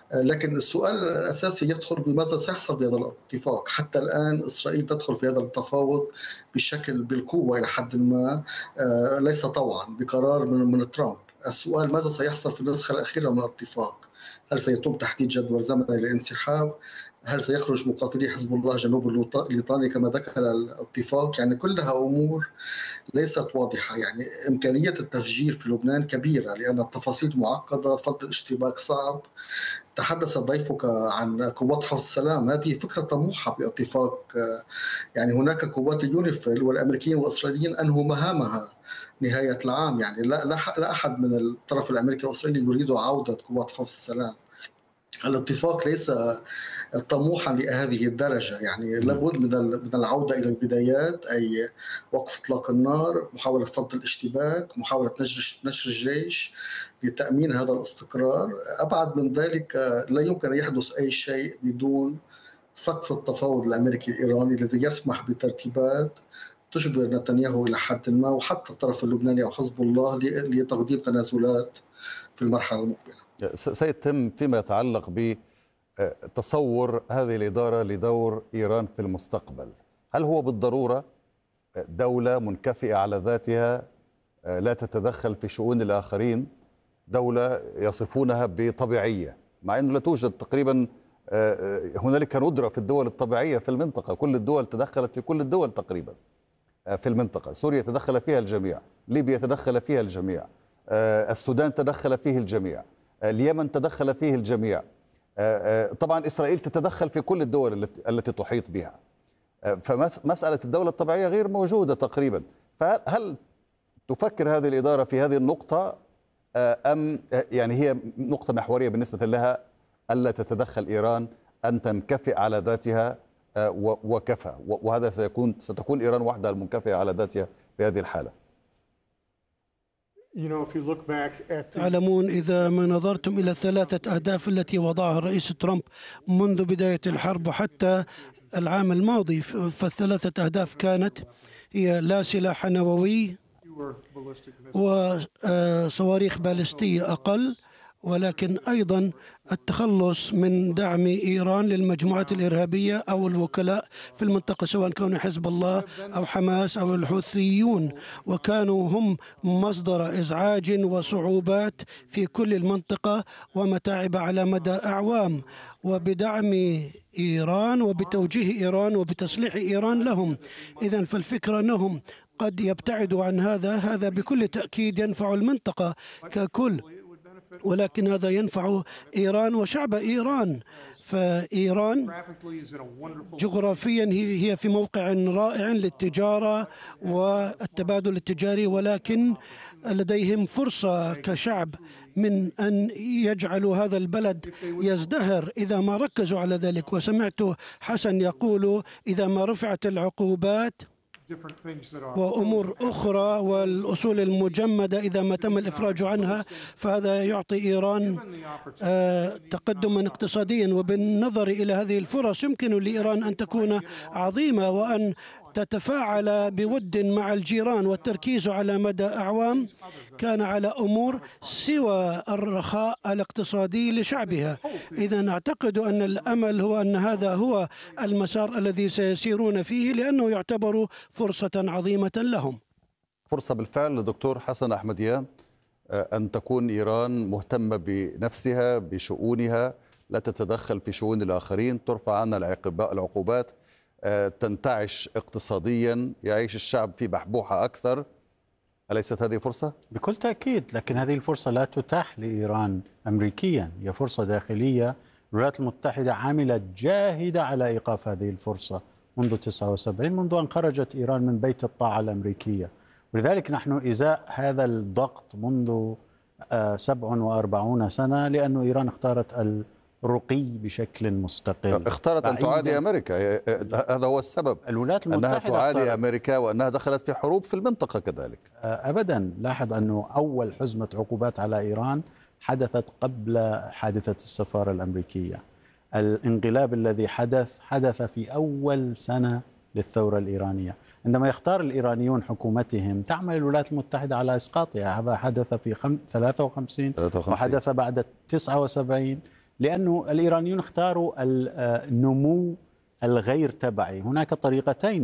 لكن السؤال الأساسي يدخل بماذا سيحصل في هذا الاتفاق. حتى الآن إسرائيل تدخل في هذا التفاوض بالقوة إلى حد ما، ليس طوعا بقرار من ترامب. السؤال ماذا سيحصل في النسخة الأخيرة من الاتفاق؟ هل سيتم تحديد جدول زمني للانسحاب؟ هل سيخرج مقاتلي حزب الله جنوب الليطاني كما ذكر الاتفاق؟ يعني كلها أمور ليست واضحة. يعني إمكانية التفجير في لبنان كبيرة لأن التفاصيل معقدة، فض الاشتباك صعب. تحدث ضيفك عن قوات حفظ السلام، هذه فكرة طموحة باتفاق. يعني هناك قوات اليونيفيل والأمريكيين والإسرائيليين أنهوا مهامها نهاية العام. يعني لا أحد من الطرف الأمريكي والإسرائيلي يريد عودة قوات حفظ السلام. الاتفاق ليس طموحا لهذه الدرجة. يعني لابد من العودة إلى البدايات، أي وقف إطلاق النار، محاولة فض الاشتباك، محاولة نشر الجيش لتأمين هذا الاستقرار. أبعد من ذلك لا يمكن أن يحدث أي شيء بدون سقف التفاوض الأمريكي الإيراني الذي يسمح بترتيبات تجبر نتنياهو إلى حد ما وحتى الطرف اللبناني أو حزب الله لتقديم تنازلات في المرحلة المقبلة. سيتم فيما يتعلق بتصور هذه الإدارة لدور إيران في المستقبل، هل هو بالضرورة دولة منكفئة على ذاتها لا تتدخل في شؤون الآخرين، دولة يصفونها بطبيعية، مع أنه لا توجد تقريبا هنالك ندرة في الدول الطبيعية في المنطقة، كل الدول تدخلت في كل الدول تقريبا في المنطقة، سوريا تدخل فيها الجميع، ليبيا تدخل فيها الجميع، السودان تدخل فيه الجميع، اليمن تدخل فيه الجميع، طبعا إسرائيل تتدخل في كل الدول التي تحيط بها. فمسألة الدولة الطبيعية غير موجودة تقريبا. فهل تفكر هذه الإدارة في هذه النقطة أم يعني هي نقطة محورية بالنسبة لها ألا تتدخل إيران، أن تنكفئ على ذاتها وكفى، وهذا ستكون إيران وحدها المنكفئة على ذاتها في هذه الحالة؟ تعلمون إذا ما نظرتم إلى الثلاثة أهداف التي وضعها الرئيس ترامب منذ بداية الحرب وحتى العام الماضي، فالثلاثة أهداف كانت هي لا سلاح نووي وصواريخ باليستية أقل، ولكن أيضا التخلص من دعم إيران للمجموعات الإرهابية أو الوكلاء في المنطقة، سواء كانوا حزب الله أو حماس أو الحوثيون، وكانوا هم مصدر إزعاج وصعوبات في كل المنطقة ومتاعب على مدى أعوام. وبدعم إيران وبتوجيه إيران وبتصليح إيران لهم، إذن فالفكرة أنهم قد يبتعدوا عن هذا بكل تأكيد ينفع المنطقة ككل، ولكن هذا ينفع إيران وشعب إيران. فإيران جغرافيا هي في موقع رائع للتجارة والتبادل التجاري، ولكن لديهم فرصة كشعب من أن يجعلوا هذا البلد يزدهر إذا ما ركزوا على ذلك. وسمعت حسن يقول إذا ما رفعت العقوبات وأمور أخرى والأصول المجمدة إذا ما تم الإفراج عنها، فهذا يعطي إيران تقدما اقتصاديا. وبالنظر إلى هذه الفرص يمكن لإيران أن تكون عظيمة وأن تتفاعل بود مع الجيران، والتركيز على مدى أعوام كان على أمور سوى الرخاء الاقتصادي لشعبها. إذا أعتقد أن الأمل هو أن هذا هو المسار الذي سيسيرون فيه، لأنه يعتبر فرصة عظيمة لهم. فرصة بالفعل دكتور حسن أحمديان أن تكون إيران مهتمة بنفسها بشؤونها، لا تتدخل في شؤون الآخرين، ترفع عنها العقوبات، تنتعش اقتصاديا، يعيش الشعب في بحبوحة أكثر. أليست هذه فرصة؟ بكل تأكيد، لكن هذه الفرصة لا تتاح لإيران أمريكيا، هي فرصة داخلية. الولايات المتحدة عملت جاهدة على إيقاف هذه الفرصة منذ 79، منذ أن خرجت إيران من بيت الطاعة الأمريكية. ولذلك نحن إزاء هذا الضغط منذ 47 سنة، لأن إيران اختارت الرقي بشكل مستقل، اختارت أن تعادي أمريكا، هذا هو السبب، الولايات أنها المتحدة تعادي أمريكا وأنها دخلت في حروب في المنطقة كذلك. أبدا، لاحظ أنه أول حزمة عقوبات على إيران حدثت قبل حادثة السفارة الأمريكية. الانقلاب الذي حدث في أول سنة للثورة الإيرانية. عندما يختار الإيرانيون حكومتهم تعمل الولايات المتحدة على إسقاطها، هذا حدث في 53 وحدث بعد 79. لأنه الإيرانيون اختاروا النمو الغير تبعي. هناك طريقتين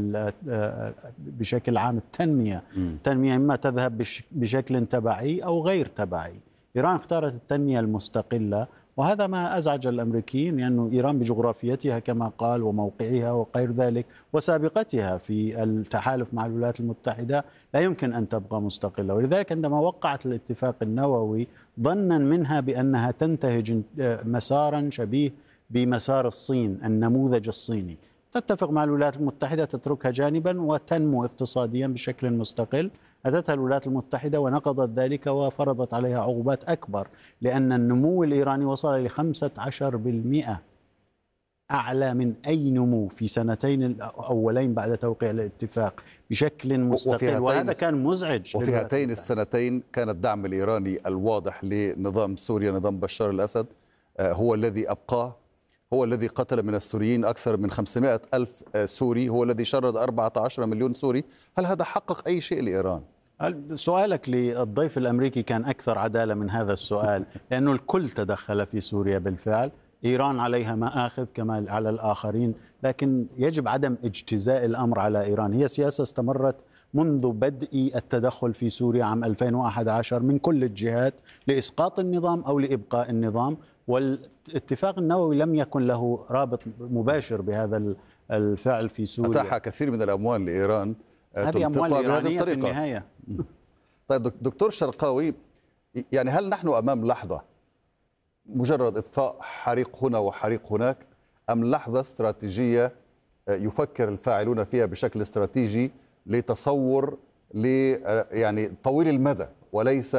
بشكل عام التنمية إما تذهب بشكل تبعي أو غير تبعي. إيران اختارت التنمية المستقلة، وهذا ما أزعج الأمريكيين، لأنه إيران بجغرافيتها كما قال وموقعها وغير ذلك وسابقتها في التحالف مع الولايات المتحدة لا يمكن أن تبقى مستقلة. ولذلك عندما وقعت الاتفاق النووي ظنا منها بأنها تنتهج مسارا شبيه بمسار الصين، النموذج الصيني، تتفق مع الولايات المتحدة تتركها جانبا وتنمو اقتصاديا بشكل مستقل. أتتها الولايات المتحدة ونقضت ذلك وفرضت عليها عقوبات أكبر، لأن النمو الإيراني وصل ل 15%، أعلى من أي نمو في سنتين الأولين بعد توقيع الاتفاق بشكل مستقل، وهذا كان مزعج. وفي هاتين السنتين كان الدعم الإيراني الواضح لنظام سوريا، نظام بشار الأسد، هو الذي أبقاه، هو الذي قتل من السوريين أكثر من 500 ألف سوري، هو الذي شرد 14 مليون سوري. هل هذا حقق أي شيء لإيران؟ سؤالك للضيف الأمريكي كان أكثر عدالة من هذا السؤال، لأنه الكل تدخل في سوريا بالفعل. إيران عليها مآخذ كما على الآخرين، لكن يجب عدم اجتزاء الأمر على إيران. هي سياسة استمرت منذ بدء التدخل في سوريا عام 2011 من كل الجهات لإسقاط النظام أو لإبقاء النظام، والاتفاق النووي لم يكن له رابط مباشر بهذا الفعل في سوريا. أتاح كثير من الأموال لإيران، هذه أموال إيرانية في النهاية. طيب دكتور شرقاوي، يعني هل نحن أمام لحظة مجرد إطفاء حريق هنا وحريق هناك، أم لحظة استراتيجية يفكر الفاعلون فيها بشكل استراتيجي لتصور يعني طويل المدى وليس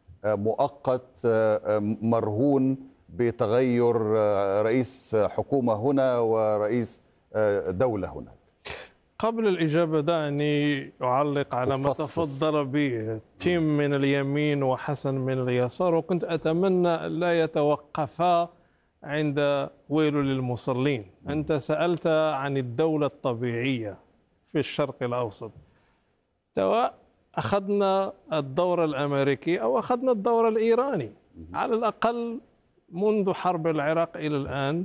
مؤقت مرهون بتغير رئيس حكومة هنا ورئيس دولة هنا؟ قبل الإجابة دعني أعلق على ما تفضل به تيم من اليمين وحسن من اليسار، وكنت أتمنى لا يتوقفا عند ويل للمصلين. أنت سألت عن الدولة الطبيعية في الشرق الأوسط، سواء أخذنا الدور الأمريكي أو أخذنا الدور الإيراني، على الأقل منذ حرب العراق إلى الآن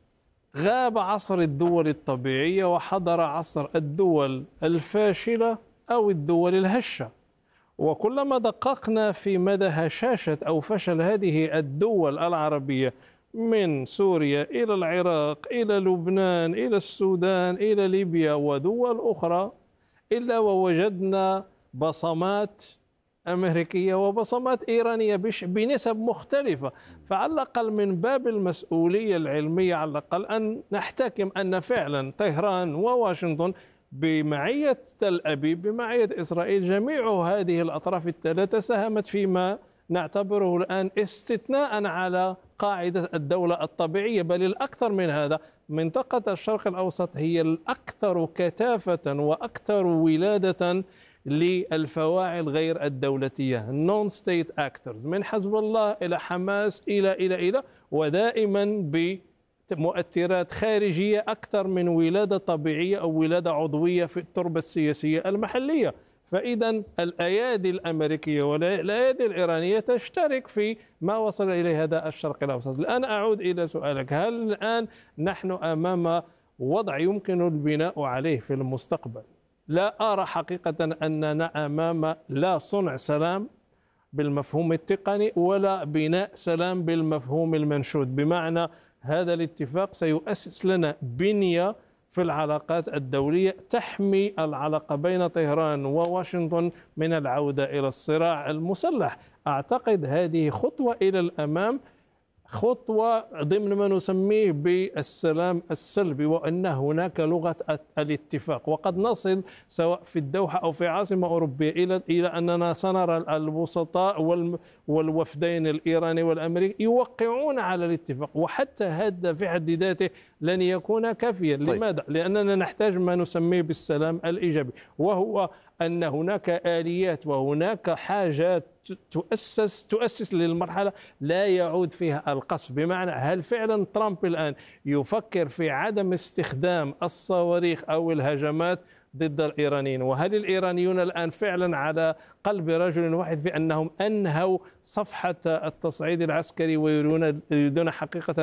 غاب عصر الدول الطبيعية وحضر عصر الدول الفاشلة أو الدول الهشة. وكلما دققنا في مدى هشاشة أو فشل هذه الدول العربية، من سوريا إلى العراق إلى لبنان إلى السودان إلى ليبيا ودول أخرى، إلا ووجدنا بصمات أمريكية وبصمات إيرانية بنسب مختلفة. فعلى الأقل من باب المسؤولية العلمية، على الأقل أن نحتكم أن فعلا طهران وواشنطن بمعية تل أبيب بمعية إسرائيل، جميع هذه الأطراف الثلاثة ساهمت فيما نعتبره الآن استثناء على قاعدة الدولة الطبيعية. بل الأكثر من هذا، منطقة الشرق الأوسط هي الأكثر كثافة وأكثر ولادة للفواعل غير الدولتية، non state actors، من حزب الله إلى حماس إلى ودائما بمؤثرات خارجية أكثر من ولادة طبيعية أو ولادة عضوية في التربة السياسية المحلية. فإذا الأيادي الأمريكية والأيادي الإيرانية تشترك في ما وصل إليه هذا الشرق الأوسط. الآن أعود إلى سؤالك، هل الآن نحن أمام وضع يمكن البناء عليه في المستقبل؟ لا أرى حقيقة أننا أمام لا صنع سلام بالمفهوم التقني ولا بناء سلام بالمفهوم المنشود، بمعنى هذا الاتفاق سيؤسس لنا بنية في العلاقات الدولية تحمي العلاقة بين طهران وواشنطن من العودة إلى الصراع المسلح. أعتقد هذه خطوة إلى الأمام، خطوة ضمن ما نسميه بالسلام السلبي، وأن هناك لغة الاتفاق. وقد نصل سواء في الدوحة أو في عاصمة أوروبية إلى أننا سنرى الوسطاء والوفدين الإيراني والأمريكي يوقعون على الاتفاق، وحتى هذا في حد ذاته لن يكون كافيا. لماذا؟ لأننا نحتاج ما نسميه بالسلام الإيجابي، وهو أن هناك آليات وهناك حاجات تؤسس للمرحلة لا يعود فيها القصف. بمعنى هل فعلا ترامب الآن يفكر في عدم استخدام الصواريخ أو الهجمات ضد الإيرانيين؟ وهل الإيرانيون الآن فعلا على قلب رجل واحد في أنهم أنهوا صفحة التصعيد العسكري ويريدون حقيقة